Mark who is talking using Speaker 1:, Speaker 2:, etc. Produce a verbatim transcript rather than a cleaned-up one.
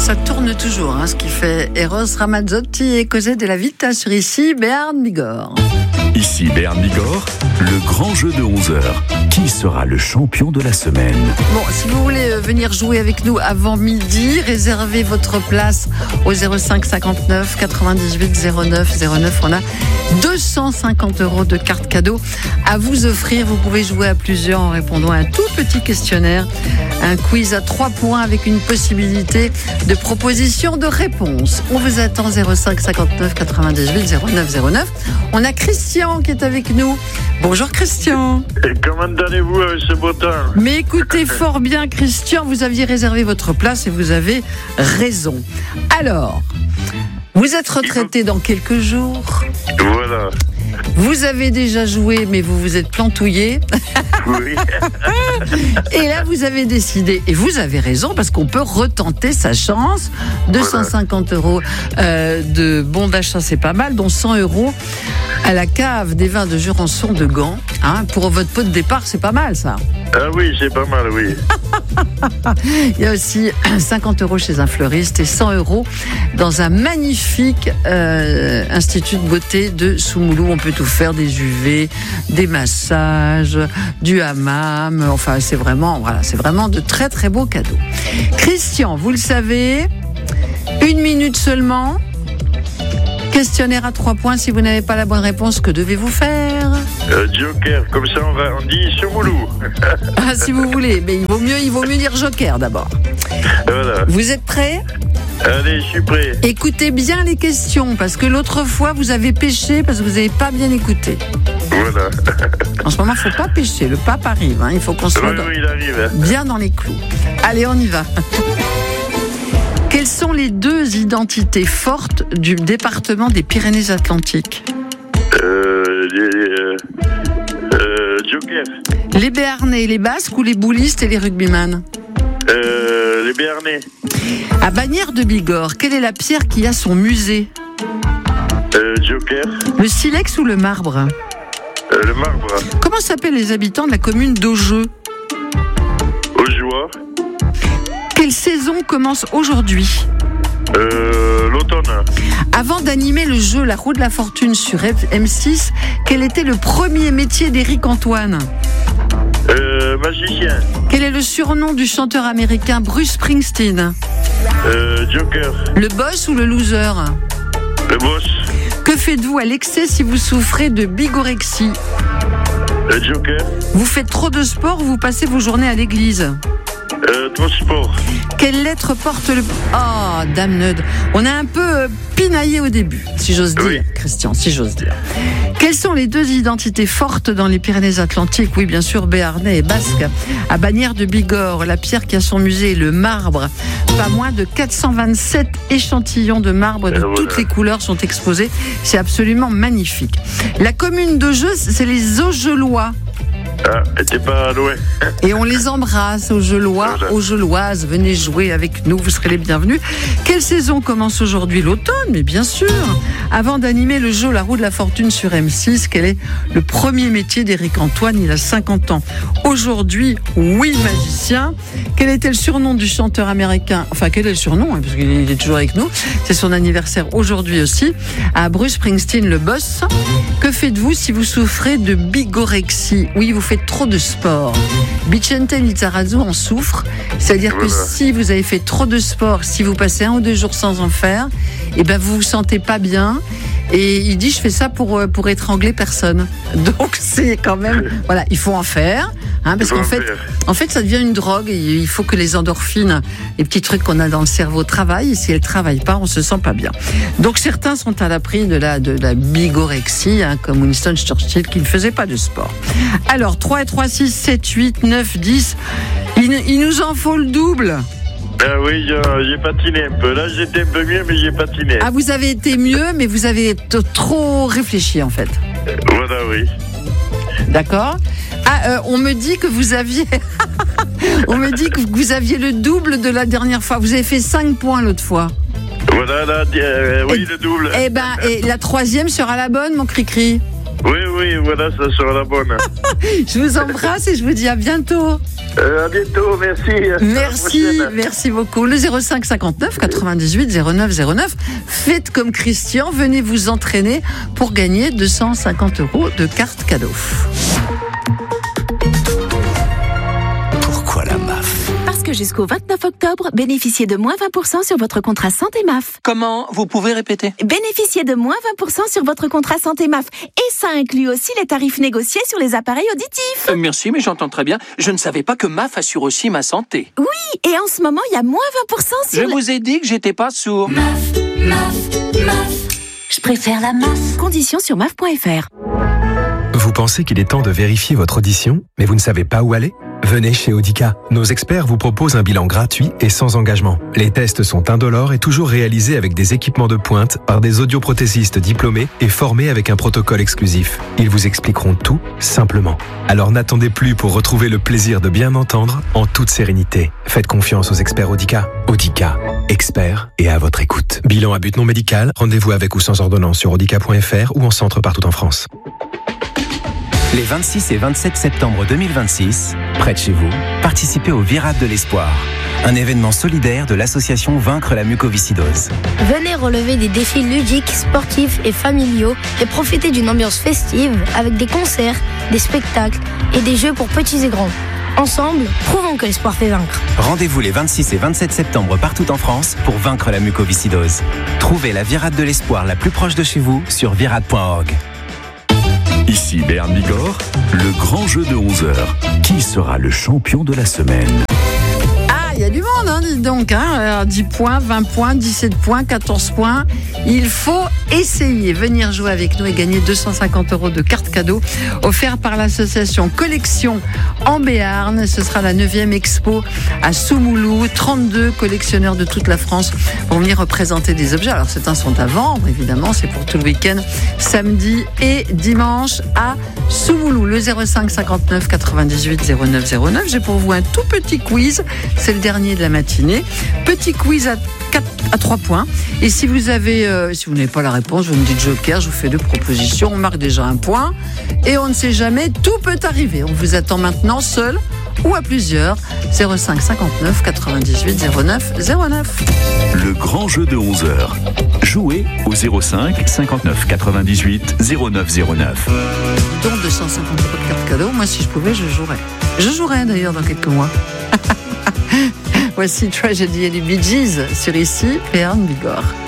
Speaker 1: ça tourne toujours, hein, ce qui fait Eros Ramazzotti et Cosé de la Vita sur ici, Béarn Bigorre.
Speaker 2: Ici Béarn Bigorre, le grand jeu de onze heures. Qui sera le champion de la semaine?
Speaker 1: Bon, si vous voulez venir jouer avec nous avant midi, réservez votre place au zéro cinq cinquante-neuf quatre-vingt-dix-huit zéro neuf zéro neuf. On a deux cent cinquante euros de cartes cadeaux à vous offrir. Vous pouvez jouer à plusieurs en répondant à un tout petit questionnaire. Un quiz à trois points avec une possibilité de proposition de réponse. On vous attend zéro cinq cinquante-neuf quatre-vingt-dix-huit zéro neuf zéro neuf. On a Christian qui est avec nous. Bonjour Christian.
Speaker 3: Et comment allez-vous avec ce beau temps?
Speaker 1: Mais écoutez fort bien Christian, vous aviez réservé votre place et vous avez raison. Alors, vous êtes retraité dans quelques jours.
Speaker 3: Voilà.
Speaker 1: Vous avez déjà joué, mais vous vous êtes plantouillé.
Speaker 3: Oui.
Speaker 1: Et là, vous avez décidé, et vous avez raison, parce qu'on peut retenter sa chance. deux cent cinquante euros euh, de bons d'achat, c'est pas mal, dont cent euros à la cave des vins de Jurançon de Gand. Hein, pour votre pot de départ, c'est pas mal, ça.
Speaker 3: Ah oui, c'est pas mal, oui.
Speaker 1: Il y a aussi cinquante euros chez un fleuriste et cent euros dans un magnifique euh, institut de beauté de Soumoulou. On peut tout faire, des U V, des massages, du hammam. Enfin, c'est vraiment, voilà, c'est vraiment de très très beaux cadeaux. Christian, vous le savez, une minute seulement. Questionnaire à trois points. Si vous n'avez pas la bonne réponse, que devez-vous faire?
Speaker 3: euh, Joker, comme ça on, va, on dit Soumoulou.
Speaker 1: Ah, si vous voulez, mais il vaut mieux, il vaut mieux dire Joker d'abord.
Speaker 3: Voilà.
Speaker 1: Vous êtes prêts?
Speaker 3: Allez, je suis prêt.
Speaker 1: Écoutez bien les questions, parce que l'autre fois, vous avez pêché parce que vous n'avez pas bien écouté.
Speaker 3: Voilà.
Speaker 1: En ce moment, il ne faut pas pêcher. Le pape arrive. Hein. Il faut qu'on soit
Speaker 3: oui,
Speaker 1: dans,
Speaker 3: oui, il arrive.
Speaker 1: bien dans les clous. Allez, on y va. Quelles sont les deux identités fortes du département des Pyrénées-Atlantiques?
Speaker 3: Euh, euh, euh, Joker.
Speaker 1: Les Béarnais et les Basques ou les boulistes et les rugbyman?
Speaker 3: Euh, les Béarnais.
Speaker 1: À Bagnères de Bigorre, quelle est la pierre qui a son musée?
Speaker 3: Euh, Joker.
Speaker 1: Le silex ou le marbre?
Speaker 3: Euh, le marbre.
Speaker 1: Comment s'appellent les habitants de la commune d'Augeux?
Speaker 3: Augeois.
Speaker 1: Quelle saison commence aujourd'hui?
Speaker 3: Euh, l'automne.
Speaker 1: Avant d'animer le jeu La Roue de la Fortune sur M six, quel était le premier métier d'Éric Antoine?
Speaker 3: Euh, magicien.
Speaker 1: Quel est le surnom du chanteur américain Bruce Springsteen?
Speaker 3: Euh, Joker.
Speaker 1: Le boss ou le loser?
Speaker 3: Le boss.
Speaker 1: Que faites-vous à l'excès si vous souffrez de bigorexie?
Speaker 3: Le Joker.
Speaker 1: Vous faites trop de sport ou vous passez vos journées à l'église?
Speaker 3: Euh, transport.
Speaker 1: Quelle lettre porte le... Oh, dame Neude. On a un peu euh, pinaillé au début, si j'ose dire,
Speaker 3: oui.
Speaker 1: Christian, si j'ose dire. Quelles sont les deux identités fortes dans les Pyrénées-Atlantiques? Oui, bien sûr, Béarnais et Basque. À Bagnères de Bigorre, la pierre qui a son musée, le marbre. Pas moins de quatre cent vingt-sept échantillons de marbre de
Speaker 3: voilà.
Speaker 1: toutes les couleurs sont exposés. C'est absolument magnifique. La commune d'Augeux, c'est les Augelois.
Speaker 3: Ah, t'es pas loin.
Speaker 1: Et on les embrasse, aux Gelois,
Speaker 3: Voilà.
Speaker 1: aux Geloises. Venez jouer avec nous, vous serez les bienvenus. Quelle saison commence aujourd'hui? L'automne, mais bien sûr. Avant d'animer le jeu La Roue de la Fortune sur M six, quel est le premier métier d'Éric Antoine? Il a cinquante ans. Aujourd'hui, oui, magicien. Quel était le surnom du chanteur américain? Enfin, quel est le surnom? Parce qu'il est toujours avec nous. C'est son anniversaire aujourd'hui aussi. À Bruce Springsteen, le boss. Que faites-vous si vous souffrez de bigorexie? Oui, vous faites trop de sport. Vicente Lizarazu en souffre. C'est-à-dire
Speaker 3: voilà.
Speaker 1: que si vous avez fait trop de sport, si vous passez un ou deux jours sans en faire, et ben vous vous sentez pas bien. Et il dit, je fais ça pour, pour étrangler personne. Donc c'est quand même, voilà, il faut en faire. Hein, parce qu'en fait, en fait, ça devient une drogue. Et il faut que les endorphines, les petits trucs qu'on a dans le cerveau travaillent. Et si elles travaillent pas, on se sent pas bien. Donc certains sont à l'abri de la, de la bigorexie, hein, comme Winston Churchill, qui ne faisait pas de sport. Alors, trois et trois, six, sept, huit, neuf, dix. Il, il nous en faut le double.
Speaker 3: Ah oui, j'ai patiné un peu. Là, j'étais un peu mieux, mais j'ai patiné.
Speaker 1: Ah, vous avez été mieux, mais vous avez t- trop réfléchi, en fait.
Speaker 3: Voilà, oui.
Speaker 1: D'accord. Ah, euh, on me dit que vous aviez... on me dit que vous aviez le double de la dernière fois. Vous avez fait cinq points l'autre fois.
Speaker 3: Voilà, là, euh, oui,
Speaker 1: et,
Speaker 3: le double.
Speaker 1: Eh ben, et la troisième sera la bonne, mon cri-cri.
Speaker 3: Oui, oui, voilà, ça sera la bonne.
Speaker 1: Je vous embrasse et je vous dis à bientôt.
Speaker 3: Euh, à bientôt, merci.
Speaker 1: Merci, merci beaucoup. Le zéro cinq cinquante-neuf quatre-vingt-dix-huit zéro neuf zéro neuf. Faites comme Christian, venez vous entraîner pour gagner deux cent cinquante euros de cartes cadeaux.
Speaker 2: Pourquoi la M A F ?
Speaker 4: Parce que jusqu'au vingt-neuf octobre, bénéficiez de moins vingt pour cent sur votre contrat santé M A F.
Speaker 5: Comment ? Vous pouvez répéter ?
Speaker 4: Bénéficiez de moins vingt pour cent sur votre contrat santé M A F. Et ça inclut aussi les tarifs négociés sur les appareils auditifs.
Speaker 5: Euh, merci, mais j'entends très bien. Je ne savais pas que M A F assure aussi ma santé.
Speaker 4: Oui, et en ce moment, il y a moins vingt pour cent sur...
Speaker 5: Je
Speaker 4: le...
Speaker 5: vous ai dit que j'étais pas sourd.
Speaker 6: M A F, M A F, M A F. Je préfère la M A F.
Speaker 4: Conditions sur M A F point F R.
Speaker 7: Vous pensez qu'il est temps de vérifier votre audition, mais vous ne savez pas où aller ? Venez chez Audica. Nos experts vous proposent un bilan gratuit et sans engagement. Les tests sont indolores et toujours réalisés avec des équipements de pointe par des audioprothésistes diplômés et formés avec un protocole exclusif. Ils vous expliqueront tout simplement. Alors n'attendez plus pour retrouver le plaisir de bien entendre en toute sérénité. Faites confiance aux experts Audica. Audica, experts et à votre écoute. Bilan à but non médical, rendez-vous avec ou sans ordonnance sur audica point F R ou en centre partout en France.
Speaker 8: Les vingt-six et vingt-sept septembre deux mille vingt-six, près de chez vous, participez au Virade de l'Espoir, un événement solidaire de l'association Vaincre la mucoviscidose.
Speaker 9: Venez relever des défis ludiques, sportifs et familiaux et profiter d'une ambiance festive avec des concerts, des spectacles et des jeux pour petits et grands. Ensemble, prouvons que l'espoir fait vaincre.
Speaker 8: Rendez-vous les vingt-six et vingt-sept septembre partout en France pour vaincre la mucoviscidose. Trouvez la Virade de l'Espoir la plus proche de chez vous sur virade point org.
Speaker 2: Ici Béarn Bigorre, le grand jeu de onze heures. Qui sera le champion de la semaine ?
Speaker 1: Ah, il y a du monde, hein, dites donc. Hein. Alors, dix points, vingt points, dix-sept points, quatorze points. Il faut essayer, venir jouer avec nous et gagner deux cent cinquante euros de cartes cadeaux offerts par l'association Collection en Béarn. Ce sera la neuvième expo à Soumoulou. trente-deux collectionneurs de toute la France vont venir représenter des objets. Alors certains sont à vendre, évidemment, c'est pour tout le week-end, samedi et dimanche à Soumoulou. Le zéro cinq cinquante-neuf quatre-vingt-dix-huit zéro neuf zéro neuf. J'ai pour vous un tout petit quiz. C'est le dernier de la matinée. Petit quiz à quatre, à trois points. Et si vous avez, euh, si vous n'avez pas la réponse, vous me dites joker, je vous fais deux propositions, on marque déjà un point. Et on ne sait jamais, tout peut arriver. On vous attend maintenant seul ou à plusieurs. zéro cinq cinquante-neuf quatre-vingt-dix-huit zéro neuf zéro neuf.
Speaker 2: Le grand jeu de onze heures. Jouez au zéro cinq cinquante-neuf quatre-vingt-dix-huit zéro neuf zéro neuf.
Speaker 1: Donc deux cent cinquante euros de cartes cadeaux. Moi, si je pouvais, je jouerais. Je jouerais d'ailleurs dans quelques mois. Voici Tragedy et les Bee Gees sur ici, Béarn Bigorre.